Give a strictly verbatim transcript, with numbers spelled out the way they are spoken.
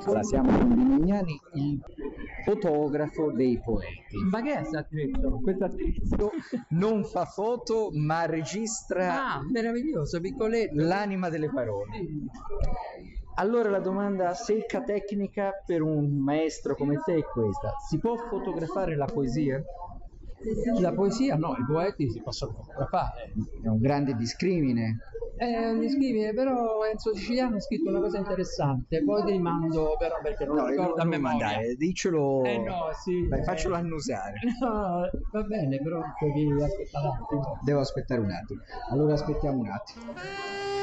Allora, siamo con Bimignani, il fotografo dei poeti. Ma che è questo attrezzo? Questo attrezzo Non fa foto, ma registra ah, meraviglioso, piccoletto. l'anima delle parole. Sì. Allora la domanda secca tecnica per un maestro come te è questa: si può fotografare la poesia? La poesia no, i poeti si possono fotografare. È un grande discrimine. È un discrimine, però Enzo Siciliano ha scritto una cosa interessante, poi ti mando però perché non lo ricordo a non memoria. mandare, dicelo. Eh no, sì. Dai, eh. faccelo annusare. No, va bene, però devi aspettare un attimo. Devo aspettare un attimo. Allora aspettiamo un attimo.